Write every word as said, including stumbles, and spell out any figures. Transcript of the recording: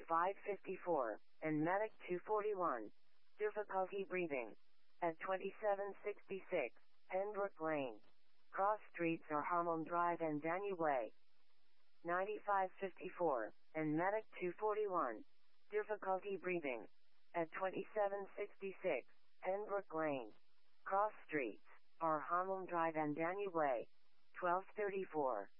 five fifty-four, and Medic two forty-one. Difficulty breathing. At twenty-seven sixty-six, Pembroke Lane. Cross streets are Harlem Drive and Danny Way. ninety-five fifty-four, and Medic two forty-one. Difficulty breathing. At twenty-seven sixty-six, Pembroke Lane. Cross streets are Harlem Drive and Danny Way. twelve thirty-four,